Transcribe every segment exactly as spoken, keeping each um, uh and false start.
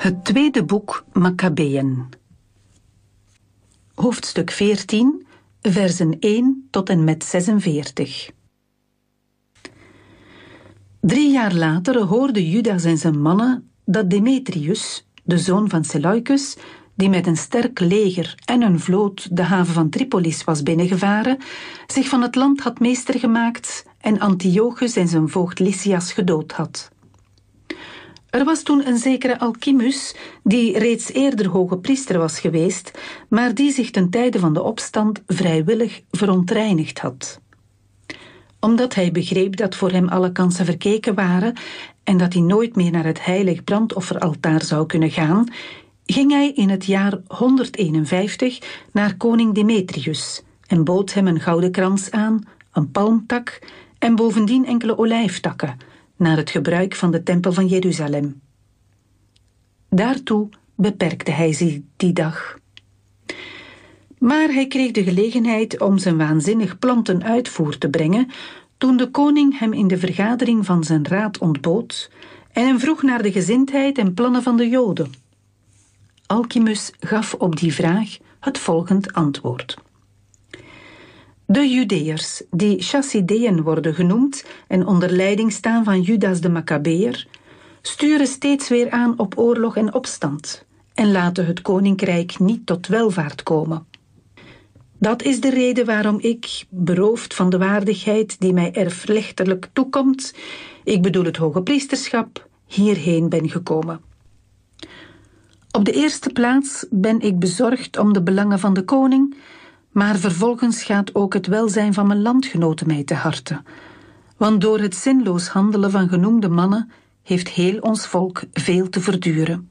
Het tweede boek Makkabeeën. Hoofdstuk veertien, versen één tot en met zesenveertig. Drie jaar later hoorden Judas en zijn mannen dat Demetrius, de zoon van Seleucus, die met een sterk leger en een vloot de haven van Tripolis was binnengevaren, zich van het land had meester gemaakt en Antiochus en zijn voogd Lysias gedood had. Er was toen een zekere Alcimus, die reeds eerder hoge priester was geweest, maar die zich ten tijde van de opstand vrijwillig verontreinigd had. Omdat hij begreep dat voor hem alle kansen verkeken waren en dat hij nooit meer naar het heilig brandofferaltaar zou kunnen gaan, ging hij in het jaar honderdeenenvijftig naar koning Demetrius en bood hem een gouden krans aan, een palmtak en bovendien enkele olijftakken, naar het gebruik van de tempel van Jeruzalem. Daartoe beperkte hij zich die dag. Maar hij kreeg de gelegenheid om zijn waanzinnig plan ten uitvoer te brengen toen de koning hem in de vergadering van zijn raad ontbood en hem vroeg naar de gezindheid en plannen van de Joden. Alcimus gaf op die vraag het volgend antwoord. De Judeërs, die Chassideën worden genoemd en onder leiding staan van Judas de Makkabeër, sturen steeds weer aan op oorlog en opstand en laten het koninkrijk niet tot welvaart komen. Dat is de reden waarom ik, beroofd van de waardigheid die mij erfrechtelijk toekomt, ik bedoel het hoge priesterschap, hierheen ben gekomen. Op de eerste plaats ben ik bezorgd om de belangen van de koning, maar vervolgens gaat ook het welzijn van mijn landgenoten mij te harte. Want door het zinloos handelen van genoemde mannen heeft heel ons volk veel te verduren.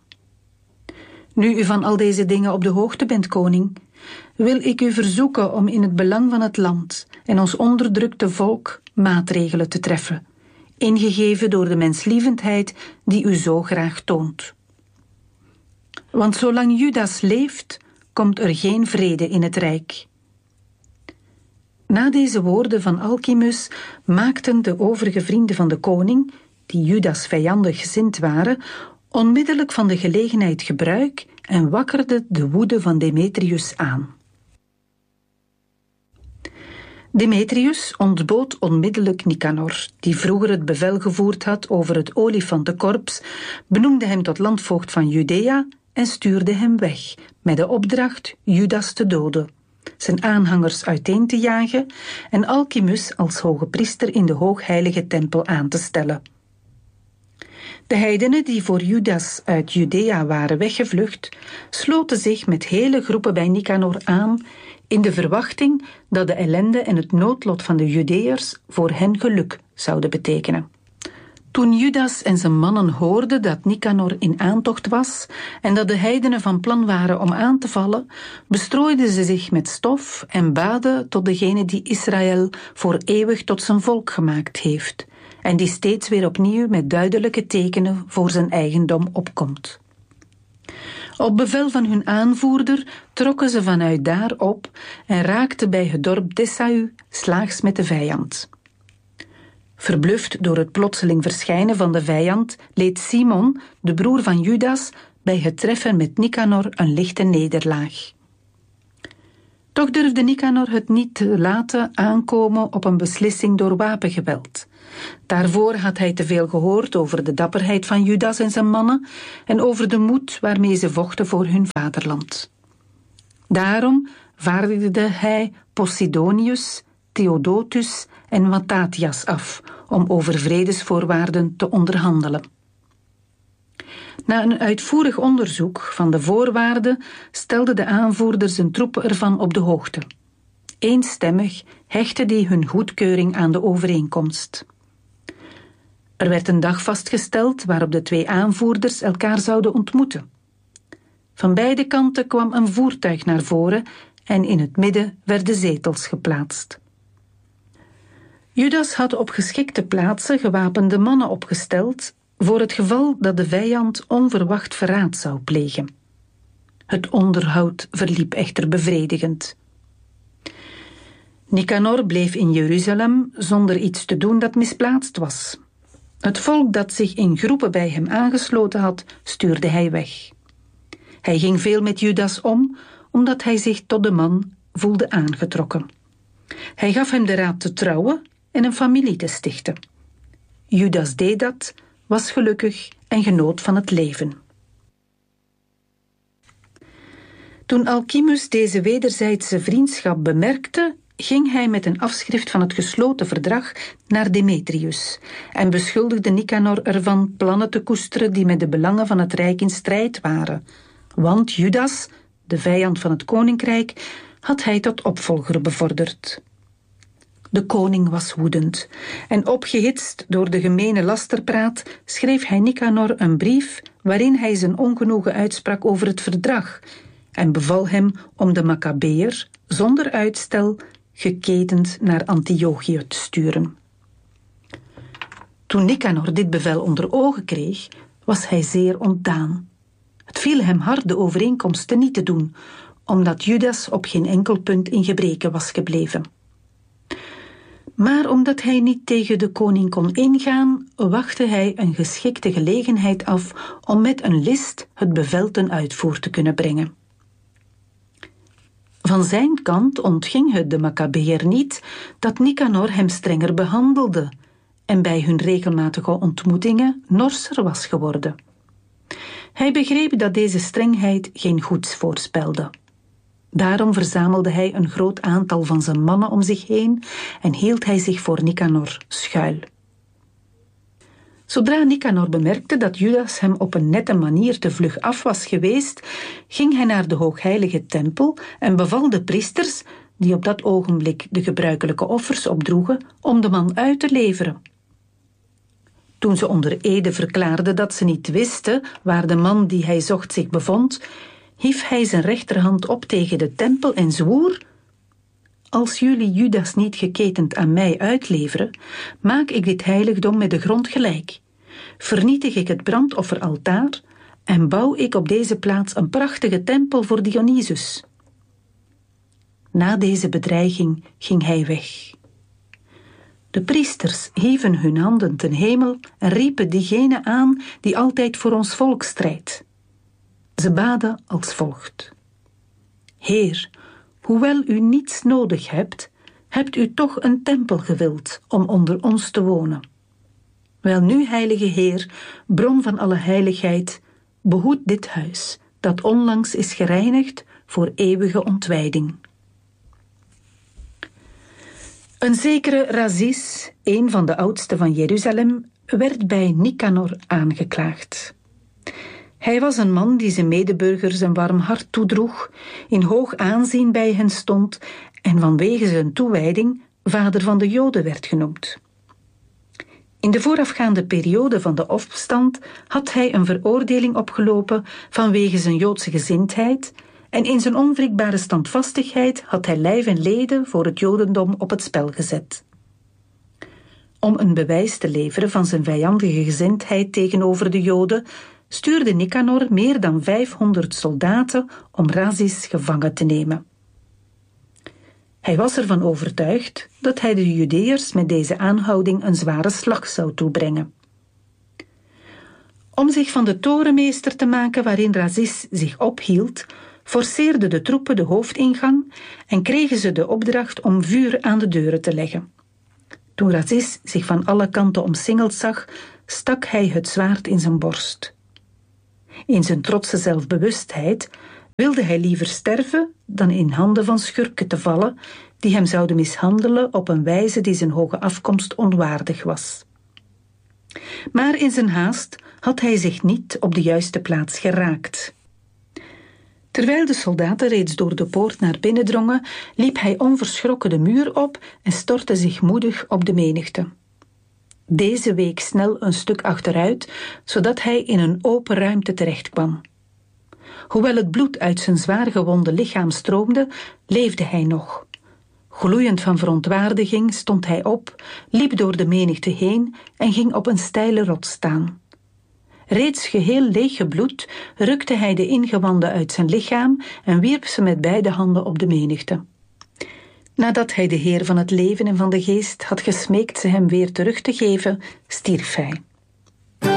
Nu u van al deze dingen op de hoogte bent, koning, wil ik u verzoeken om in het belang van het land en ons onderdrukte volk maatregelen te treffen, ingegeven door de menslievendheid die u zo graag toont. Want zolang Judas leeft, komt er geen vrede in het rijk. Na deze woorden van Alcimus maakten de overige vrienden van de koning, die Judas vijandig gezind waren, onmiddellijk van de gelegenheid gebruik en wakkerden de woede van Demetrius aan. Demetrius ontbood onmiddellijk Nicanor, die vroeger het bevel gevoerd had over het olifantenkorps, benoemde hem tot landvoogd van Judea en stuurde hem weg, met de opdracht Judas te doden, zijn aanhangers uiteen te jagen en Alcimus als hoge priester in de hoogheilige tempel aan te stellen. De heidenen die voor Judas uit Judea waren weggevlucht, sloten zich met hele groepen bij Nicanor aan in de verwachting dat de ellende en het noodlot van de Judeërs voor hen geluk zouden betekenen. Toen Judas en zijn mannen hoorden dat Nicanor in aantocht was en dat de heidenen van plan waren om aan te vallen, bestrooiden ze zich met stof en baden tot degene die Israël voor eeuwig tot zijn volk gemaakt heeft en die steeds weer opnieuw met duidelijke tekenen voor zijn eigendom opkomt. Op bevel van hun aanvoerder trokken ze vanuit daar op en raakten bij het dorp Dessau slaags met de vijand. Verbluft door het plotseling verschijnen van de vijand leed Simon, de broer van Judas, bij het treffen met Nicanor een lichte nederlaag. Toch durfde Nicanor het niet te laten aankomen op een beslissing door wapengeweld. Daarvoor had hij te veel gehoord over de dapperheid van Judas en zijn mannen en over de moed waarmee ze vochten voor hun vaderland. Daarom vaardigde hij Posidonius, Theodotus en Matthias af om over vredesvoorwaarden te onderhandelen. Na een uitvoerig onderzoek van de voorwaarden stelde de aanvoerder zijn troepen ervan op de hoogte. Eenstemmig hechtte die hun goedkeuring aan de overeenkomst. Er werd een dag vastgesteld waarop de twee aanvoerders elkaar zouden ontmoeten. Van beide kanten kwam een voertuig naar voren en in het midden werden zetels geplaatst. Judas had op geschikte plaatsen gewapende mannen opgesteld voor het geval dat de vijand onverwacht verraad zou plegen. Het onderhoud verliep echter bevredigend. Nicanor bleef in Jeruzalem zonder iets te doen dat misplaatst was. Het volk dat zich in groepen bij hem aangesloten had, stuurde hij weg. Hij ging veel met Judas om, omdat hij zich tot de man voelde aangetrokken. Hij gaf hem de raad te trouwen en een familie te stichten. Judas deed dat, was gelukkig en genoot van het leven. Toen Alcimus deze wederzijdse vriendschap bemerkte, ging hij met een afschrift van het gesloten verdrag naar Demetrius en beschuldigde Nicanor ervan plannen te koesteren die met de belangen van het rijk in strijd waren. Want Judas, de vijand van het koninkrijk, had hij tot opvolger bevorderd. De koning was woedend en opgehitst door de gemene lasterpraat schreef hij Nicanor een brief waarin hij zijn ongenoegen uitsprak over het verdrag en beval hem om de Maccabeër zonder uitstel geketend naar Antiochië te sturen. Toen Nicanor dit bevel onder ogen kreeg, was hij zeer ontdaan. Het viel hem hard de overeenkomst niet te doen, omdat Judas op geen enkel punt in gebreke was gebleven. Maar omdat hij niet tegen de koning kon ingaan, wachtte hij een geschikte gelegenheid af om met een list het bevel ten uitvoer te kunnen brengen. Van zijn kant ontging het de Maccabeër niet dat Nicanor hem strenger behandelde en bij hun regelmatige ontmoetingen norser was geworden. Hij begreep dat deze strengheid geen goeds voorspelde. Daarom verzamelde hij een groot aantal van zijn mannen om zich heen en hield hij zich voor Nicanor schuil. Zodra Nicanor bemerkte dat Judas hem op een nette manier te vlug af was geweest, ging hij naar de hoogheilige tempel en beval de priesters, die op dat ogenblik de gebruikelijke offers opdroegen, om de man uit te leveren. Toen ze onder ede verklaarden dat ze niet wisten waar de man die hij zocht zich bevond, hief hij zijn rechterhand op tegen de tempel en zwoer: als jullie Judas niet geketend aan mij uitleveren, maak ik dit heiligdom met de grond gelijk. Vernietig ik het brandofferaltaar en bouw ik op deze plaats een prachtige tempel voor Dionysus. Na deze bedreiging ging hij weg. De priesters hieven hun handen ten hemel en riepen diegene aan die altijd voor ons volk strijdt. Ze baden als volgt: Heer, hoewel u niets nodig hebt, hebt u toch een tempel gewild om onder ons te wonen. Welnu, heilige Heer, bron van alle heiligheid, behoed dit huis, dat onlangs is gereinigd voor eeuwige ontwijding. Een zekere Razis, een van de oudsten van Jeruzalem, werd bij Nicanor aangeklaagd. Hij was een man die zijn medeburgers een warm hart toedroeg, in hoog aanzien bij hen stond en vanwege zijn toewijding vader van de Joden werd genoemd. In de voorafgaande periode van de opstand had hij een veroordeling opgelopen vanwege zijn Joodse gezindheid en in zijn onwrikbare standvastigheid had hij lijf en leden voor het Jodendom op het spel gezet. Om een bewijs te leveren van zijn vijandige gezindheid tegenover de Joden stuurde Nicanor meer dan vijfhonderd soldaten om Razis gevangen te nemen. Hij was ervan overtuigd dat hij de Judeërs met deze aanhouding een zware slag zou toebrengen. Om zich van de torenmeester te maken waarin Razis zich ophield, forceerden de troepen de hoofdingang en kregen ze de opdracht om vuur aan de deuren te leggen. Toen Razis zich van alle kanten omsingeld zag, stak hij het zwaard in zijn borst. In zijn trotse zelfbewustheid wilde hij liever sterven dan in handen van schurken te vallen, die hem zouden mishandelen op een wijze die zijn hoge afkomst onwaardig was. Maar in zijn haast had hij zich niet op de juiste plaats geraakt. Terwijl de soldaten reeds door de poort naar binnen drongen, liep hij onverschrokken de muur op en stortte zich moedig op de menigte. Deze week snel een stuk achteruit, zodat hij in een open ruimte terechtkwam. Hoewel het bloed uit zijn zwaar gewonde lichaam stroomde, leefde hij nog. Gloeiend van verontwaardiging stond hij op, liep door de menigte heen en ging op een steile rots staan. Reeds geheel leeggebloed rukte hij de ingewanden uit zijn lichaam en wierp ze met beide handen op de menigte. Nadat hij de Heer van het leven en van de geest had gesmeekt ze hem weer terug te geven, stierf hij.